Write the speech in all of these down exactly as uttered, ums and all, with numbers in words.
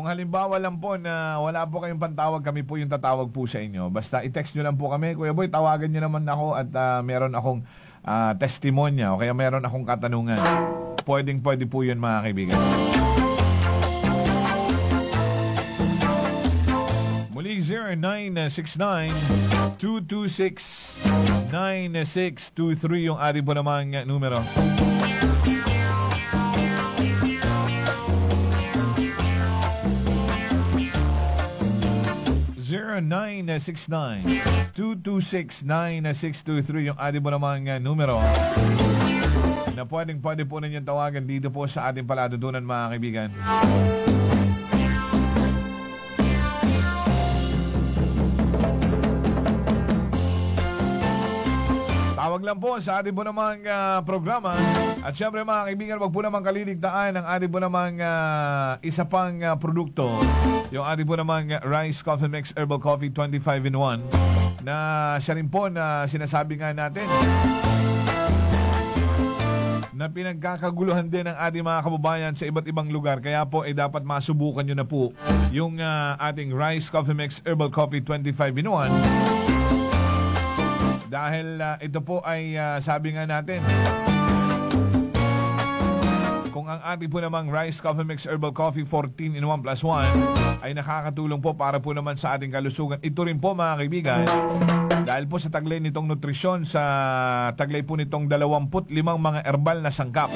Kung halimbawa lang po na wala po kayong pantawag, kami po yung tatawag po sa inyo. Basta i-text nyo lang po kami, Kuya Boy, tawagan nyo naman ako at uh, meron akong uh, testimonya o kaya meron akong katanungan. Pwedeng pwede po yun mga kaibigan. Muli zero nine six nine, two two six, nine six two three yung ating po namang numero. zero nine six nine, two two six, nine six two three yung ating po namang numero na pwedeng pwede po ninyong tawagan dito po sa ating paladudunan mga kaibigan. Tawag lang po sa ating po namang uh, programa. At syempre mga kaibigan, wag po namang kaliligtaan ang ating po namang uh, isa pang uh, produkto. Yung ating po namang uh, Rice Coffee Mix Herbal Coffee twenty-five in one na siya rin po na sinasabi nga natin na pinagkakaguluhan din ng ating mga kababayan sa iba't ibang lugar. Kaya po ay eh, dapat masubukan nyo na po yung uh, ating Rice Coffee Mix Herbal Coffee twenty-five in one. Dahil uh, ito po ay uh, sabi nga natin, kung ang ating po namang Rice Coffee Mix Herbal Coffee fourteen in one plus one ay nakakatulong po para po naman sa ating kalusugan. Ito rin po mga kaibigan, dahil po sa taglay nitong nutrisyon, sa taglay po nitong dalawampu't limang mga herbal na sangkap,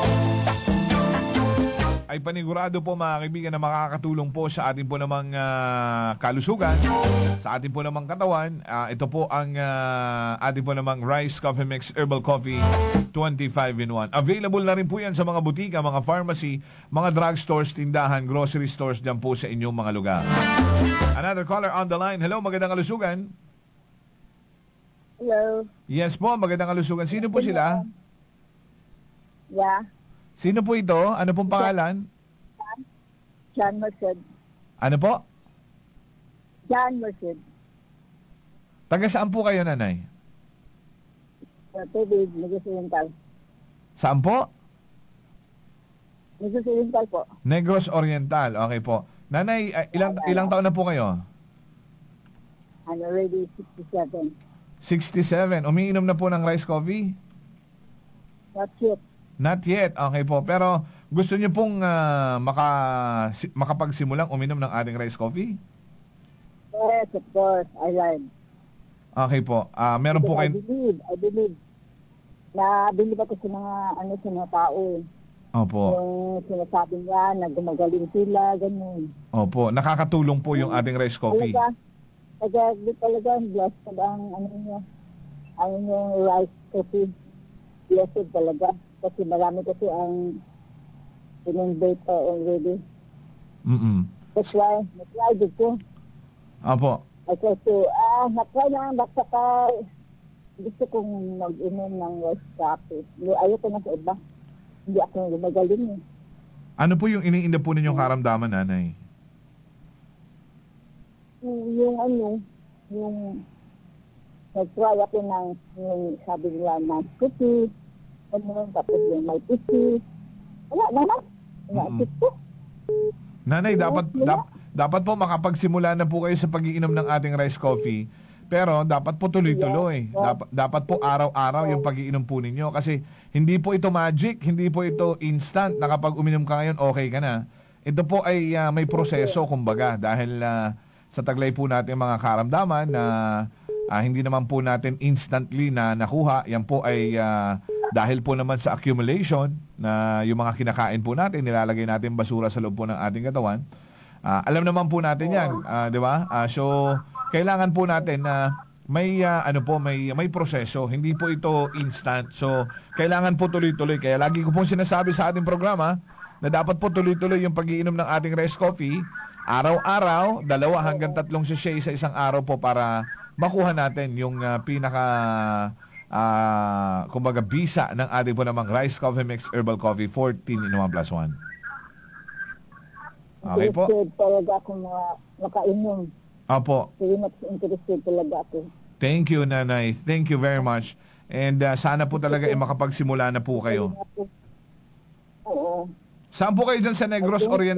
ay panigurado po mga kaibigan na makakatulong po sa ating po namang uh, kalusugan, sa ating po namang katawan. Uh, ito po ang uh, ating po namang Rice Coffee Mix Herbal Coffee twenty-five in one. Available na rin po yan sa mga butika, mga pharmacy, mga drugstores, tindahan, grocery stores dyan po sa inyong mga lugar. Another caller on the line. Hello, magandang kalusugan. Hello. Yes po, magandang kalusugan. Sino po sila? Yeah. Sino po ito? Ano pong pangalan? John Merced. Ano po? John Merced. Taga saan po kayo, nanay? Tubig, Negros Oriental. Saan po? Negros Oriental po. Negros Oriental. Okay po. Nanay, uh, ilang ilang taon na po kayo? I'm already sixty-seven. sixty-seven. Umiinom na po ng rice coffee? Not yet. Not yet. Okay po. Pero gusto niyo pong uh, maka, si, makapagsimulang uminom ng ating rice coffee? Yes, of course. I learned. Okay po. Uh, meron po kayo... I believe, I believe. Na-believe ako sa mga, ano, sa mga tao. Opo. Yung sinasabi niya na gumagaling sila, ganun. Opo. Nakakatulong po yung ating rice coffee. Talaga, talaga, talaga, blessed ang, ano niya, ang yung rice coffee. Blessed talaga. Kasi marami kasi ang in-invite already. Mm-mm. That's why, na-try dito. Opo. I said to, ah, na-try na, basta ka, gusto kong mag-inom ng rice coffee. Ayoko na sa iba. Hindi ako gumagaling eh. Ano po yung iniinda po ninyong karamdaman, nanay? Yung, yung ano, yung nag-try ako ng, yung sabi nila na cookie, ano, tapos yung may pusi. Wala naman. Wala Mm-mm. ito. Nanay, dapat dap, dapat po makapagsimula na po kayo sa pag-iinom ng ating rice coffee. Pero dapat po tuloy-tuloy. Dapat, dapat po araw-araw yung pag-iinom po ninyo. Kasi hindi po ito magic, hindi po ito instant na kapag uminom ka ngayon, okay ka na. Ito po ay uh, may proseso, kumbaga. Dahil uh, sa taglay po natin mga karamdaman na uh, hindi naman po natin instantly na nakuha. Yan po ay... Uh, dahil po naman sa accumulation na yung mga kinakain po natin, nilalagay natin basura sa loob po ng ating katawan. Uh, alam naman po natin yan, uh, di ba? Uh, so, kailangan po natin na uh, may, uh, ano po, may, may proseso. Hindi po ito instant. So, kailangan po tuloy-tuloy. Kaya lagi ko pong sinasabi sa ating programa na dapat po tuloy-tuloy yung pag-iinom ng ating rice coffee. Araw-araw, dalawa hanggang tatlong sachet sa isang araw po para makuha natin yung uh, pinaka... Uh, kumbaga bisa ng ating po namang Rice Coffee Mix Herbal Coffee fourteen in one plus one. Okay po? Interested talaga ako ma- makainom. Opo. Very much interested talaga ako. Thank you, Nanay. Thank you very much. And uh, sana po talaga ay makapagsimula na po kayo. Oo. Saan po kayo dyan sa Negros Oriental?